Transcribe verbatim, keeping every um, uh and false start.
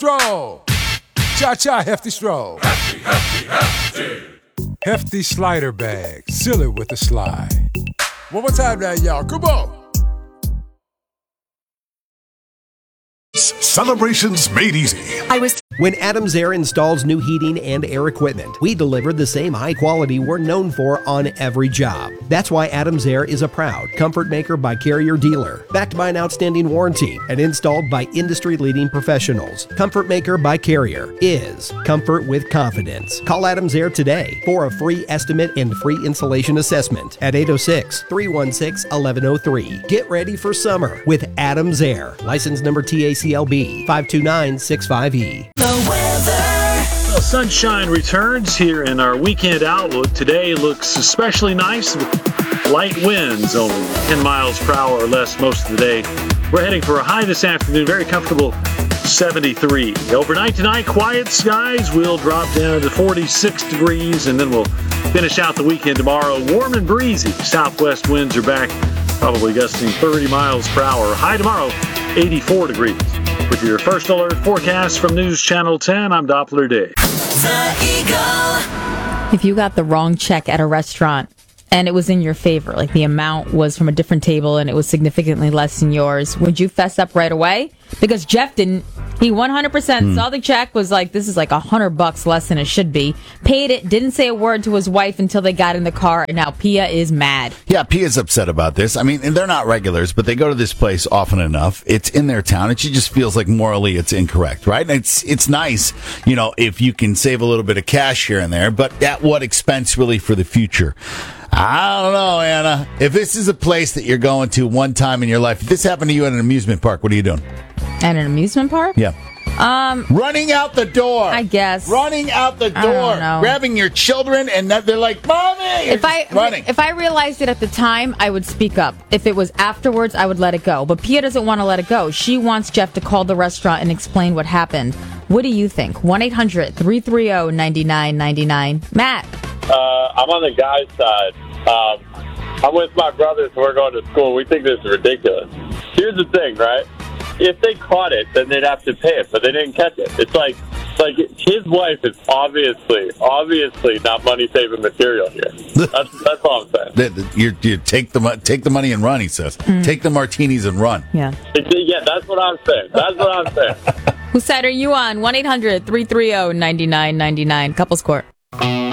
Stroll. Cha-cha, hefty stroll. Hefty, hefty, hefty. Hefty slider bag. Seal it with a slide. One more time now, y'all. Come on. Celebrations made easy. I was. When Adams Air installs new heating and air equipment, we deliver the same high quality we're known for on every job. That's why Adams Air is a proud Comfort Maker by Carrier dealer, backed by an outstanding warranty and installed by industry-leading professionals. Comfort Maker by Carrier is comfort with confidence. Call Adams Air today for a free estimate and free installation assessment at eight oh six, three one six, one one oh three. Get ready for summer with Adams Air. License number T A C L B five two nine six five E. Well, sunshine returns here in our weekend outlook. Today looks especially nice with light winds, only ten miles per hour or less most of the day. We're heading for a high this afternoon, very comfortable seventy-three. Overnight tonight, quiet skies will drop down to forty-six degrees, and then we'll finish out the weekend tomorrow. Warm and breezy. Southwest winds are back, probably gusting thirty miles per hour. High tomorrow, eighty-four degrees. With your first alert forecast from News Channel ten, I'm Doppler Dave. The Eagle. If you got the wrong check at a restaurant and it was in your favor, like the amount was from a different table and it was significantly less than yours, would you fess up right away? Because Jeff didn't. He one hundred percent hmm. saw the check, was like, this is like a hundred bucks less than it should be. Paid it, didn't say a word to his wife until they got in the car, and now Pia is mad. Yeah, Pia's upset about this. I mean, and they're not regulars, but they go to this place often enough. It's in their town, and she just feels like morally it's incorrect, right? And it's it's nice, you know, if you can save a little bit of cash here and there, but at what expense really for the future? I don't know, Anna. If this is a place that you're going to one time in your life, if this happened to you at an amusement park, what are you doing? At an amusement park? Yeah. Um, running out the door. I guess. Running out the door. Grabbing your children, and they're like, Mommy! If I, running. if I realized it at the time, I would speak up. If it was afterwards, I would let it go. But Pia doesn't want to let it go. She wants Jeff to call the restaurant and explain what happened. What do you think? one eight hundred, three three zero, nine nine nine nine. Matt. Uh, I'm on the guy's side. Um, I'm with my brothers. We're going to school. We think this is ridiculous. Here's the thing, right? If they caught it, then they'd have to pay it, but they didn't catch it. It's like, like his wife is obviously, obviously not money-saving material here. That's, that's all I'm saying. You, you take the take the money and run, he says. Mm. Take the martinis and run. Yeah. Yeah, that's what I'm saying. That's what I'm saying. Whose side are you on? one eight hundred, three three zero, nine nine nine nine. Couples Court.